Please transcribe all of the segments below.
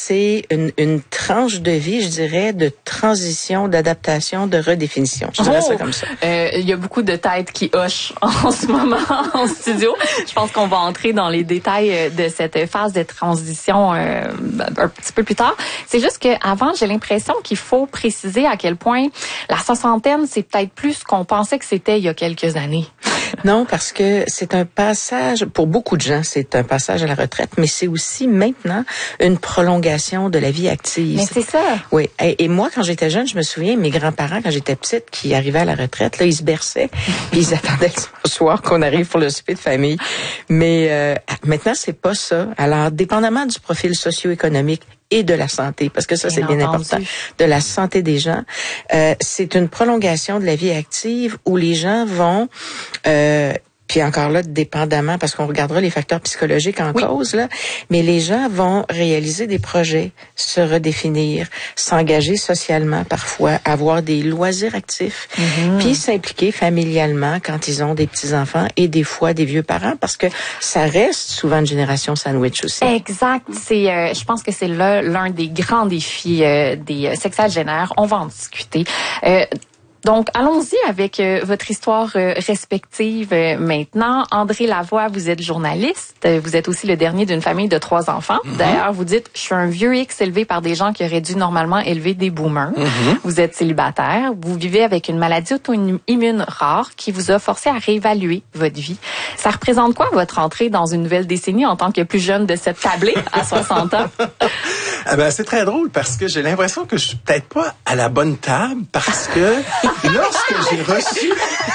c'est une tranche de vie, je dirais, de transition, d'adaptation, de redéfinition. Je dirais ça comme ça. Il y a beaucoup de têtes qui hochent en ce moment en studio. Je pense qu'on va entrer dans les détails de cette phase de transition un petit peu plus tard. C'est juste qu'avant, j'ai l'impression qu'il faut préciser à quel point la soixantaine, c'est peut-être plus ce qu'on pensait que c'était il y a quelques années. Non, parce que c'est un passage, pour beaucoup de gens, c'est un passage à la retraite, mais c'est aussi maintenant une prolongation de la vie active. Mais c'est ça. Oui. Et moi, quand j'étais jeune, je me souviens, mes grands-parents, quand j'étais petite, qui arrivaient à la retraite, là, ils se berçaient, puis ils attendaient le soir qu'on arrive pour le souper de famille. Mais maintenant, c'est pas ça. Alors, dépendamment du profil socio-économique et de la santé, parce que ça, c'est bien important, de la santé des gens. C'est une prolongation de la vie active où les gens vont... puis encore là, dépendamment, parce qu'on regardera les facteurs psychologiques en cause, là, mais les gens vont réaliser des projets, se redéfinir, s'engager socialement parfois, avoir des loisirs actifs, puis s'impliquer familialement quand ils ont des petits-enfants et des fois des vieux parents, parce que ça reste souvent une génération sandwich aussi. Exact. C'est, je pense que c'est l'un des grands défis des sexagénaires. On va en discuter. Donc, allons-y avec votre histoire respective maintenant. André Lavoie, vous êtes journaliste. Vous êtes aussi le dernier d'une famille de 3 enfants. D'ailleurs, vous dites, je suis un vieux X élevé par des gens qui auraient dû normalement élever des boomers. Vous êtes célibataire. Vous vivez avec une maladie auto-immune rare qui vous a forcé à réévaluer votre vie. Ça représente quoi votre entrée dans une nouvelle décennie en tant que plus jeune de cette tablée à 60 ans? C'est très drôle parce que j'ai l'impression que je suis peut-être pas à la bonne table parce que lorsque j'ai reçu...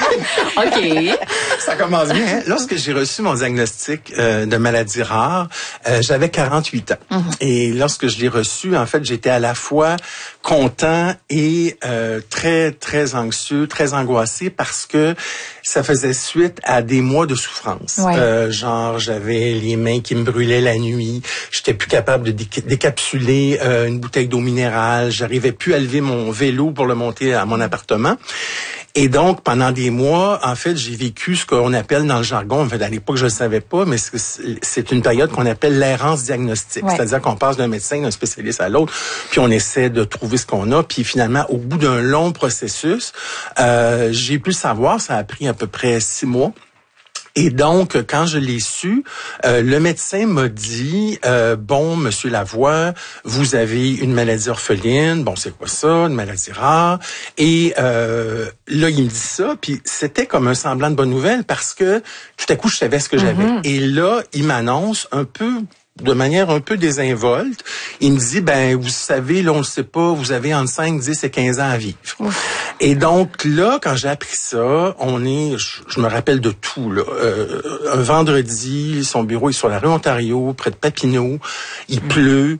OK. Ça commence bien, hein? Lorsque j'ai reçu mon diagnostic de maladie rare, j'avais 48 ans. Et lorsque je l'ai reçu, en fait, j'étais à la fois content et très, très anxieux, très angoissé parce que ça faisait suite à des mois de souffrance. Ouais. Genre, j'avais les mains qui me brûlaient la nuit, j'étais plus capable de décapsuler une bouteille d'eau minérale, j'arrivais plus à lever mon vélo pour le monter à mon appartement. Et donc, pendant des mois, en fait, j'ai vécu ce qu'on appelle dans le jargon, en fait, à l'époque, je ne le savais pas, mais c'est une période qu'on appelle l'errance diagnostique. Ouais. C'est-à-dire qu'on passe d'un médecin, d'un spécialiste à l'autre, puis on essaie de trouver ce qu'on a. Puis finalement, au bout d'un long processus, j'ai pu le savoir, ça a pris à peu près 6 mois. Et donc, quand je l'ai su, le médecin m'a dit, bon, monsieur Lavoie, vous avez une maladie orpheline. Bon, c'est quoi ça? Une maladie rare. Et là, il me dit ça, puis c'était comme un semblant de bonne nouvelle parce que tout à coup, je savais ce que j'avais. Et là, il m'annonce de manière un peu désinvolte, il me dit, vous savez, là, on le sait pas, vous avez entre 5, 10 et 15 ans à vivre. Et donc, là, quand j'ai appris ça, je me rappelle de tout, là. Un vendredi, son bureau est sur la rue Ontario, près de Papineau, il pleut.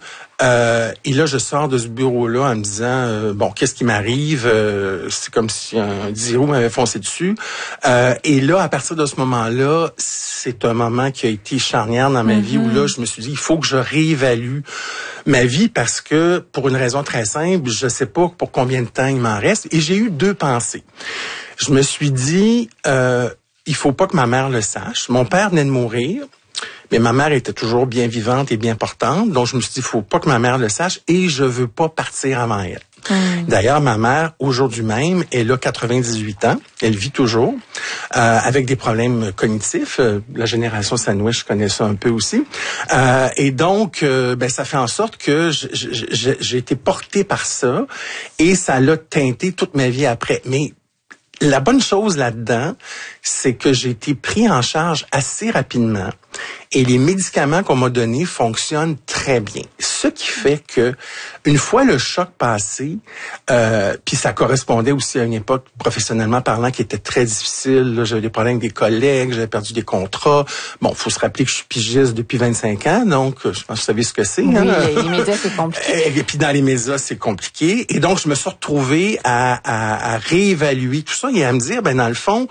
Et là, je sors de ce bureau-là en me disant, bon, qu'est-ce qui m'arrive? C'est comme si un 10 roues m'avait foncé dessus. Et là, à partir de ce moment-là, c'est un moment qui a été charnière dans ma vie où là, je me suis dit, il faut que je réévalue ma vie parce que, pour une raison très simple, je sais pas pour combien de temps il m'en reste. Et j'ai eu 2 pensées. Je me suis dit, il faut pas que ma mère le sache. Mon père venait de mourir. Mais ma mère était toujours bien vivante et bien portante. Donc, je me suis dit, il faut pas que ma mère le sache et je veux pas partir avant elle. D'ailleurs, ma mère, aujourd'hui même, elle a 98 ans. Elle vit toujours avec des problèmes cognitifs. La génération sandwich, je connais ça un peu aussi. Et donc, ça fait en sorte que j'ai été porté par ça et ça l'a teinté toute ma vie après. Mais la bonne chose là-dedans, c'est que j'ai été pris en charge assez rapidement et les médicaments qu'on m'a donnés fonctionnent très bien. Ce qui fait que une fois le choc passé, puis ça correspondait aussi à une époque professionnellement parlant qui était très difficile. Là, j'avais des problèmes avec des collègues, j'avais perdu des contrats. Bon, faut se rappeler que je suis pigiste depuis 25 ans, donc je pense que vous savez ce que c'est. Oui, les médias, c'est compliqué. Et puis dans les médias, c'est compliqué. Et donc, je me suis retrouvé à réévaluer tout ça et à me dire, dans le fond,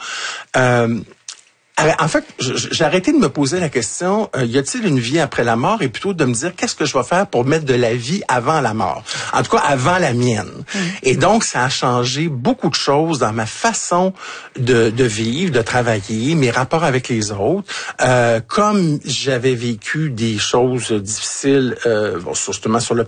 en fait, j'ai arrêté de me poser la question, y a-t-il une vie après la mort? Et plutôt de me dire, qu'est-ce que je vais faire pour mettre de la vie avant la mort? En tout cas, avant la mienne. Et donc, ça a changé beaucoup de choses dans ma façon de vivre, de travailler, mes rapports avec les autres. Comme j'avais vécu des choses difficiles, justement sur le